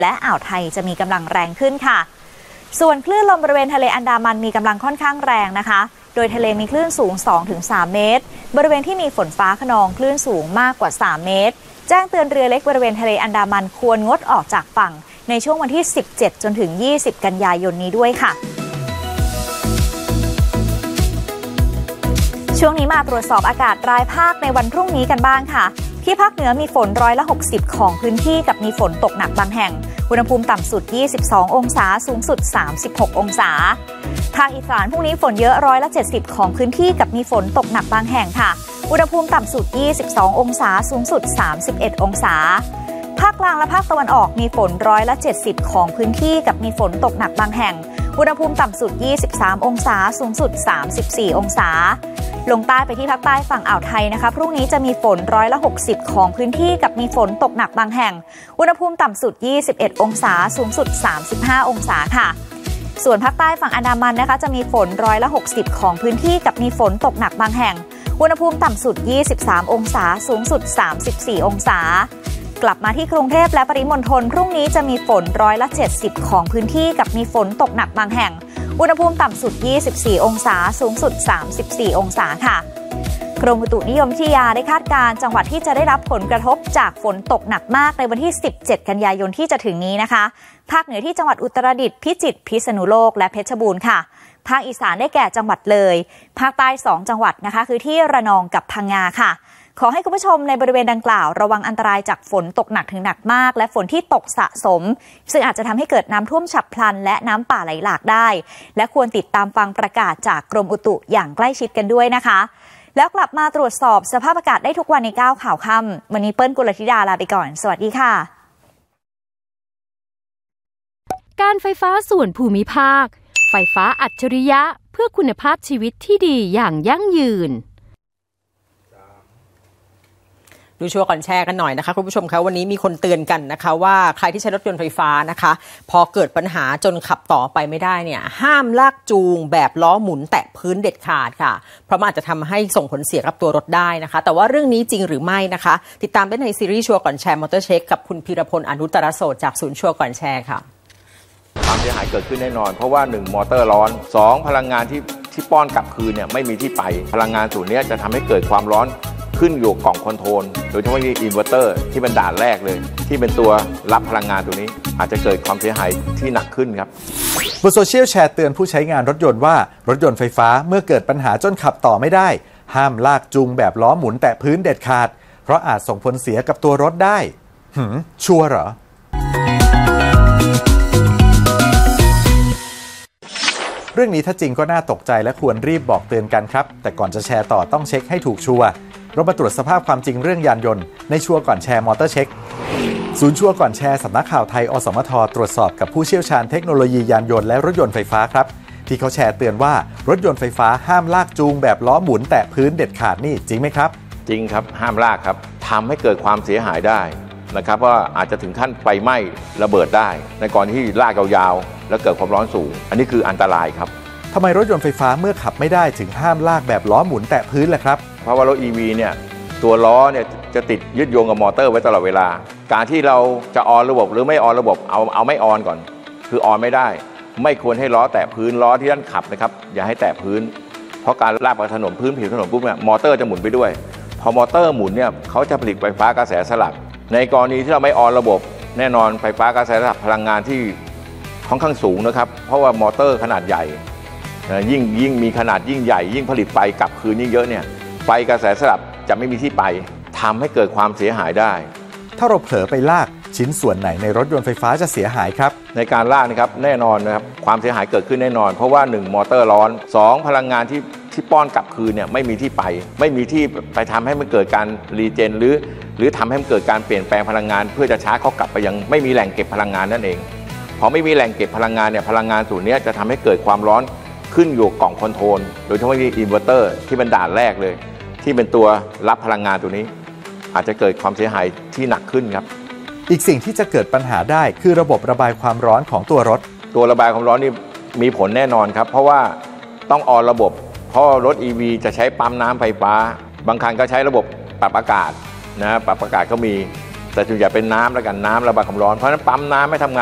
และอ่าวไทยจะมีกำลังแรงขึ้นค่ะส่วนคลื่นลมบริเวณทะเลอันดามันมีกำลังค่อนข้างแรงนะคะโดยทะเลมีคลื่นสูง 2-3 เมตรบริเวณที่มีฝนฟ้าคะนองคลื่นสูงมากกว่า3 เมตรแจ้งเตือนเรือเล็กบริเวณทะเลอันดามันควรงดออกจากฝั่งในช่วงวันที่17จนถึง20กันยายนนี้ด้วยค่ะช่วงนี้มาตรวจสอบอากาศรายภาคในวันพรุ่งนี้กันบ้างค่ะที่ภาคเหนือมีฝน60%ของพื้นที่กับมีฝนตกหนักบางแห่งอุณหภูมิต่ำสุด22องศาสูงสุด36องศาภาคอีสานพรุ่งนี้ฝนเยอะ70%ของพื้นที่กับมีฝนตกหนักบางแห่งค่ะอุณหภูมิต่ำสุด22องศาสูงสุด31องศาภาคกลางและภาคตะวันออกมีฝน70%ของพื้นที่กับมีฝนตกหนักบางแห่งอุณหภูมิต่ำสุด23องศาสูงสุด34องศาลงใต้ไปที่ภาคใต้ฝั่งอ่าวไทยนะคะพรุ่งนี้จะมีฝน60%ของพื้นที่กับมีฝนตกหนักบางแห่งอุณหภูมิต่ำสุด21องศาสูงสุด35องศาค่ะส่วนภาคใต้ฝั่งอันดามันนะคะจะมีฝน60%ของพื้นที่กับมีฝนตกหนักบางแห่งอุณหภูมิต่ำสุด23องศาสูงสุด34องศากลับมาที่กรุงเทพและปริมณฑลพรุ่งนี้จะมีฝน70%ของพื้นที่กับมีฝนตกหนักบางแห่งอุณหภูมิต่ำสุด24องศาสูงสุด34องศาค่ะกรมอุตุนิยมวิทยาได้คาดการณ์จังหวัดที่จะได้รับผลกระทบจากฝนตกหนักมากในวันที่17กันยายนที่จะถึงนี้นะคะภาคเหนือที่จังหวัดอุตรดิตถ์พิจิตรพิษณุโลกและเพชรบูรณ์ค่ะภาคอีสานได้แก่จังหวัดเลยภาคใต้2จังหวัดนะคะคือที่ระนองกับพังงาค่ะขอให้คุณผู้ชมในบริเวณดังกล่าวระวังอันตรายจากฝนตกหนักถึงหนักมากและฝนที่ตกสะสมซึ่งอาจจะทำให้เกิดน้ำท่วมฉับพลันและน้ำป่าไหลหลากได้และควรติดตามฟังประกาศจากกรมอุตุอย่างใกล้ชิดกันด้วยนะคะแล้วกลับมาตรวจสอบสภาพอากาศได้ทุกวันใน9ข่าวค่ำวันนี้เปิ้ลกุลธิดาลาไปก่อนสวัสดีค่ะการไฟฟ้าส่วนภูมิภาคไฟฟ้าอัจฉริยะเพื่อคุณภาพชีวิตที่ดีอย่างยั่งยืนดูชัวร์ก่อนแชร์กันหน่อยนะคะคุณผู้ชมคะวันนี้มีคนเตือนกันนะคะว่าใครที่ใช้รถยนต์ไฟฟ้านะคะพอเกิดปัญหาจนขับต่อไปไม่ได้เนี่ยห้ามลากจูงแบบล้อหมุนแตะพื้นเด็ดขาดค่ะเพราะมันอาจจะทำให้ส่งผลเสียกับตัวรถได้นะคะแต่ว่าเรื่องนี้จริงหรือไม่นะคะติดตามได้ในซีรีส์ชัวร์ก่อนแชร์มอเตอร์เช็คกับคุณพีรพลอนุตตรโสดจากศูนย์ชัวร์ก่อนแชร์ค่ะความเสียหายเกิดขึ้นแน่นอนเพราะว่า1มอเตอร์ร้อน2พลังงานที่ป้อนกลับคืนเนี่ยไม่มีที่ไปพลังงานส่วนนี้จะทำให้เกิดความร้อนขึ้นอยู่กล่องคอนโทรลโดยเฉพาะอินเวอร์เตอร์ที่เป็นด่านแรกเลยที่เป็นตัวรับพลังงานตัวนี้อาจจะเกิดความเสียหายที่หนักขึ้นครับบนโซเชียลแชร์เตือนผู้ใช้งานรถยนต์ว่ารถยนต์ไฟฟ้าเมื่อเกิดปัญหาจนขับต่อไม่ได้ห้ามลากจูงแบบล้อหมุนแตะพื้นเด็ดขาดเพราะอาจส่งผลเสียกับตัวรถได้ชัวร์เหรอเรื่องนี้ถ้าจริงก็น่าตกใจและควรรีบบอกเตือนกันครับแต่ก่อนจะแชร์ต่อต้องเช็คให้ถูกชัวร์เรามาตรวจสภาพความจริงเรื่องยานยนต์ในชัวร์ก่อนแชร์มอเตอร์เช็คศูนย์ชัวร์ก่อนแชร์สำนักข่าวไทยอสมทตรวจสอบกับผู้เชี่ยวชาญเทคโนโลยียานยนต์และรถยนต์ไฟฟ้าครับที่เขาแชร์เตือนว่ารถยนต์ไฟฟ้าห้ามลากจูงแบบล้อหมุนแตะพื้นเด็ดขาดนี่จริงไหมครับจริงครับห้ามลากครับทำให้เกิดความเสียหายได้นะครับว่าอาจจะถึงขั้นไฟไหม้ระเบิดได้ในกรณีที่ลากยาวๆแล้วเกิดความร้อนสูงอันนี้คืออันตรายครับทำไมรถยนต์ไฟฟ้าเมื่อขับไม่ได้ถึงห้ามลากแบบล้อหมุนแตะพื้นล่ะครับเพราะว่ารถ EV เนี่ยตัวล้อเนี่ยจะติดยึดโยงกับมอเตอร์ไว้ตลอดเวลาการที่เราจะออนระบบหรือไม่ออนระบบเอาไม่ออนก่อนคือออนไม่ได้ไม่ควรให้ล้อแตะพื้นล้อที่ด้านขับนะครับอย่าให้แตะพื้นเพราะการลากไปถนนพื้นผิวถนนปุ๊บเนี่ยมอเตอร์จะหมุนไปด้วยพอมอเตอร์หมุนเนี่ยเขาจะผลิตไฟฟ้ากระแสสลับในกรณีที่เราไม่ออนระบบแน่นอนไฟฟ้ากระแสสลับพลังงานที่ค่อนข้างสูงนะครับเพราะว่ามอเตอร์ขนาดใหญ่ยิ่งมีขนาดยิ่งใหญ่ยิ่งผลิตไฟกลับคืนยิ่งเยอะเนี่ยไฟกระแสสลับจะไม่มีที่ไปทำให้เกิดความเสียหายได้ถ้าเราเผลอไปลากชิ้นส่วนไหนในรถยนต์ไฟฟ้าจะเสียหายครับในการลากนะครับแน่นอนนะครับความเสียหายเกิดขึ้นแน่นอนเพราะว่า1มอเตอร์ร้อน2พลังงานที่ป้อนกลับคืนเนี่ยไม่มีที่ไปไม่มีที่ไปทำให้มันเกิดการรีเจนหรือทำให้มันเกิดการเปลี่ยนแปลงพลังงานเพื่อจะชาร์จเขากลับไปยังไม่มีแหล่งเก็บพลังงานนั่นเองพอไม่มีแหล่งเก็บพลังงานเนี่ยพลังงานส่วนนี้จะทำให้เกิดความร้อนขึ้นอยู่กล่องคอนโทรลโดยเฉพาะอินเวอร์เตอร์ที่เป็นด่านแรกเลยที่เป็นตัวรับพลังงานตัวนี้อาจจะเกิดความเสียหายที่หนักขึ้นครับอีกสิ่งที่จะเกิดปัญหาได้คือระบบระบายความร้อนของตัวรถตัวระบายความร้อนนี่มีผลแน่นอนครับเพราะว่าต้องออนระบบเพราะรถ EV จะใช้ปั๊มน้ำไฟฟ้าบางคันก็ใช้ระบบปรับอากาศนะปรับอากาศก็มีแต่ส่วนใหญ่เป็นน้ำแล้วกันน้ำระบายความร้อนเพราะฉะนั้นปั๊มน้ำไม่ทำงาน